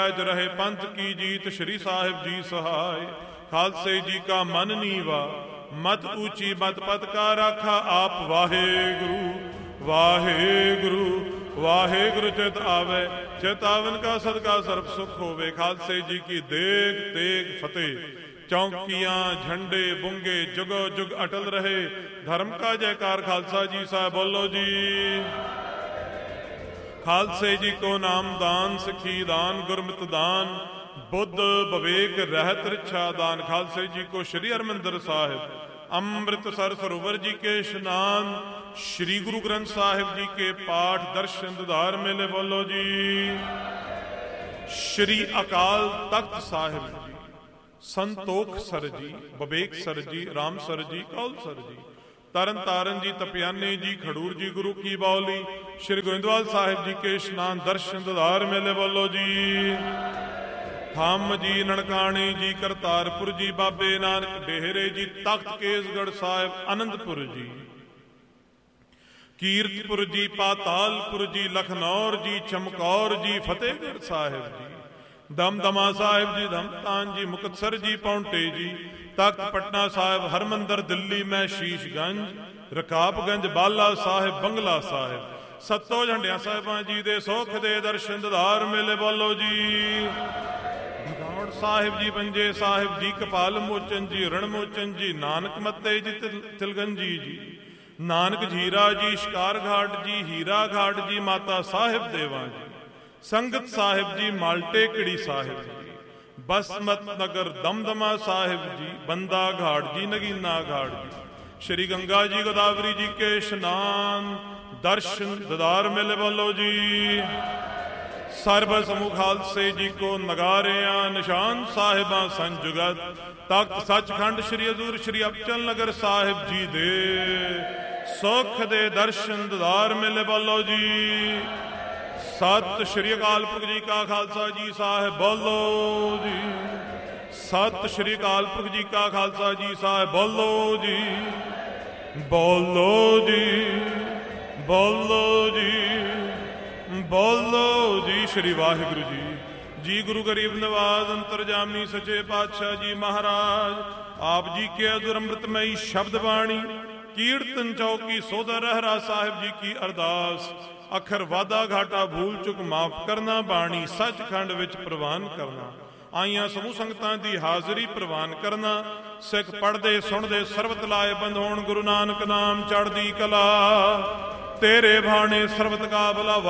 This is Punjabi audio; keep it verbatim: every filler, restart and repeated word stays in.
ਰਹੇ ਪੰਥ ਕੀ ਜੀਤ, ਸ਼੍ਰੀ ਸਾਹਿਬ ਜੀ ਸਹਾय। ਖਾਲਸੇ ਜੀ ਕਾ ਮਨ ਨੀਵਾ, ਮਤ ਊਚੀ ਮਤ ਪਤ ਕਾ ਰਾਖਾ। ਆਪ ਵਾਹਿਗੁਰੂ ਵਾਹਿਗੁਰੂ ਵਾਹਿਗੁਰੂ ਚਿਤ ਆਵੇ, ਚਿਤ ਆਵਨ ਕਾ ਸਦਕਾ ਸਰਬ ਸੁਖ ਹੋਵੇ। ਖਾਲਸੇ ਜੀ ਕੀ ਦੇਗ ਤੇਗ ਫਤਿਹ। ਚੌਂਕੀਆਂ ਝੰਡੇ ਬੁੰਗੇ ਜੁਗੋ ਜੁਗ ਅਟਲ ਰਹੇ। ਧਰਮ ਕਾ ਜੈਕਾਰ ਖਾਲਸਾ ਜੀ ਸਾਹਿਬ ਬੋਲੋ ਜੀ। ਖਾਲਸੇ ਜੀ ਕੋ ਨਾਮ ਦਾਨ, ਸਿੱਖੀ ਦਾਨ, ਗੁਰਮਤਿ ਦਾਨ, ਬੁੱਧ ਵਿਵੇਕ ਰਹਿਤ ਰਿਛਾ ਦਾਨ। ਖਾਲਸੇ ਜੀ ਕੋ ਸ਼੍ਰੀ ਹਰਿਮੰਦਰ ਸਾਹਿਬ, ਅੰਮ੍ਰਿਤਸਰ ਸਰੋਵਰ ਜੀ ਕੇ ਇਸ਼ਨਾਨ, ਸ਼੍ਰੀ ਗੁਰੂ ਗ੍ਰੰਥ ਸਾਹਿਬ ਜੀ ਕੇ ਪਾਠ ਦਰਸ਼ਨ ਦੀਦਾਰ ਮੇਲੇ ਬੋਲੋ ਜੀ। ਸ਼੍ਰੀ ਅਕਾਲ ਤਖਤ ਸਾਹਿਬ ਜੀ, ਸੰਤੋਖ ਸਰ ਜੀ, ਵਿਵੇਕ ਸਰ ਜੀ, ਰਾਮ ਸਰ ਜੀ, ਕੌਲ ਸਰ ਜੀ, ਤਰਨ ਤਾਰਨ ਜੀ, ਤਪਿਆਨੇ ਜੀ, ਖਡੂਰ ਜੀ, ਗੁਰੂ ਕੀ ਬਾਉਲੀ, ਸ਼੍ਰੀ ਗੋਇੰਦਵਾਲ ਸਾਹਿਬ ਜੀ ਕੇ ਇਸ਼ਨਾਨ ਦਰਸ਼ਨ ਦੀਦਾਰ ਮੇਲੇ ਬੋਲੋ ਜੀ। ਥੰਮ ਜੀ, ਨਨਕਾਣੇ ਜੀ, ਕਰਤਾਰਪੁਰ ਜੀ, ਬਾਬੇ ਨਾਨਕ ਡੇਹਰੇ ਜੀ, ਤਖਤ ਕੇਸਗੜ੍ਹ ਸਾਹਿਬ, ਅਨੰਦਪੁਰ ਜੀ, ਕੀਰਤਪੁਰ ਜੀ, ਪਾਤਾਲਪੁਰ ਜੀ, ਲਖਨੌਰ ਜੀ, ਚਮਕੌਰ ਜੀ, ਫਤਿਹਗੜ੍ਹ ਸਾਹਿਬ ਜੀ, ਦਮਦਮਾ ਸਾਹਿਬ ਜੀ, ਧਮਤਾਨ ਜੀ, ਮੁਕਤਸਰ ਜੀ, ਪੌਂਟੇ ਜੀ, ਤਖਤ ਪਟਨਾ ਸਾਹਿਬ, ਹਰਮੰਦਰ ਦਿੱਲੀ ਮੈਂ ਸ਼ੀਸ਼ਗੰਜ, ਰਕਾਬਗੰਜ, ਬਾਲਾ ਸਾਹਿਬ, ਬੰਗਲਾ ਸਾਹਿਬ, ਸੱਤੋ ਝੰਡਿਆਂ ਸਾਹਿਬਾਂ ਜੀ ਦੇ ਸੁੱਖ ਦੇ ਦਰਸ਼ਨ ਦੀਦਾਰ ਮੇਲੇ ਬੋਲੋ ਜੀ। ਭਗੌੜ ਸਾਹਿਬ ਜੀ, ਪੰਜੇ ਸਾਹਿਬ ਜੀ, ਕਪਾਲ ਮੋਚਨ ਜੀ, ਰਣ ਮੋਚਨ ਜੀ, ਨਾਨਕ ਮੱਤੇ ਜੀ, ਤਿਲਗੰਜੀ ਜੀ, ਨਾਨਕ ਜੀਰਾ ਜੀ, ਸ਼ਿਕਾਰ ਘਾਟ ਜੀ, ਹੀਰਾ ਘਾਟ ਜੀ, ਮਾਤਾ ਸਾਹਿਬ ਦੇਵਾਂ ਜੀ, ਸੰਗਤ ਸਾਹਿਬ ਜੀ, ਮਾਲਟੇ ਕਿੜੀ ਸਾਹਿਬ ਜੀ, ਬਸਮਤ ਨਗਰ ਦਮਦਮਾ ਸਾਹਿਬ ਜੀ, ਬੰਦਾ ਘਾਟ ਜੀ, ਨਗੀਨਾ ਘਾਟ ਜੀ, ਸ਼੍ਰੀ ਗੰਗਾ ਜੀ, ਗੋਦਾਵਰੀ ਜੀ ਕੇ ਇਸ਼ਨਾਨ ਦਰਸ਼ਨ ਦੀਦਾਰ ਮੇਲੇ ਬੋਲੋ ਜੀ। ਸਰਬ ਸਮੂਹ ਖਾਲਸੇ ਜੀ ਕੋ ਨਗਾਰਿਆਂ ਨਿਸ਼ਾਨ ਸਾਹਿਬਾਂ ਸੰਜੁਗਤ, ਤਖਤ ਸੱਚਖੰਡ ਸ਼੍ਰੀ ਹਜ਼ੂਰ ਸ਼੍ਰੀ ਅਬਚਲ ਨਗਰ ਸਾਹਿਬ ਜੀ ਦੇ ਸੁਖ ਦੇ ਦਰਸ਼ਨ ਦੀਦਾਰ ਮੇਲੇ ਬੋਲੋ ਜੀ। ਸਤਿ ਸ਼੍ਰੀ ਅਕਾਲ ਪੁਰਖ ਜੀ ਕਾ ਖਾਲਸਾ ਜੀ ਸਾਹਿਬ ਬੋਲੋ ਜੀ। ਸਤਿ ਸ਼੍ਰੀ ਅਕਾਲ ਪੁਰਖ ਜੀ ਕਾ ਖਾਲਸਾ ਜੀ ਸਾਹਿਬ ਬੋਲੋ ਜੀ। ਬੋਲੋ ਜੀ, ਬੋਲੋ ਜੀ, ਬੋਲੋ ਜੀ। ਸ਼੍ਰੀ ਵਾਹਿਗੁਰੂ ਜੀ। ਜੀ ਗੁਰੂ ਗਰੀਬ ਨਵਾਜ਼ ਅੰਤਰਜਾਮੀ ਸੱਚੇ ਪਾਤਸ਼ਾਹ ਜੀ ਮਹਾਰਾਜ ਆਪ ਜੀ ਕੇ ਅਜਰ ਅੰਮ੍ਰਿਤਮਈ ਸ਼ਬਦ ਬਾਣੀ, ਕੀਰਤਨ ਚੌਕੀ ਸੋਦਰ ਰਹਿਰਾ ਸਾਹਿਬ ਜੀ ਕੀ ਅਰਦਾਸ। ਅੱਖਰ ਵਾਧਾ ਘਾਟਾ ਭੂਲ ਚੁੱਕ ਮਾਫ ਕਰਨਾ, ਬਾਣੀ ਸੱਚਖੰਡ ਵਿੱਚ ਪ੍ਰਵਾਨ ਕਰਨਾ। ਆਈਆਂ ਸਮੂਹ ਸੰਗਤਾਂ ਦੀ ਹਾਜ਼ਰੀ ਪ੍ਰਵਾਨ ਕਰਨਾ। ਸਿੱਖ ਪੜ੍ਹਦੇ ਸੁਣਦੇ ਸਰਬਤ ਲਾਏ ਬੰਦ ਹੋਣ। ਗੁਰੂ ਨਾਨਕ ਨਾਮ ਚੜ੍ਹਦੀ ਕਲਾ, ਤੇਰੇ ਭਾਣੇ ਸਰਬਤ ਕਾ ਭਲਾ।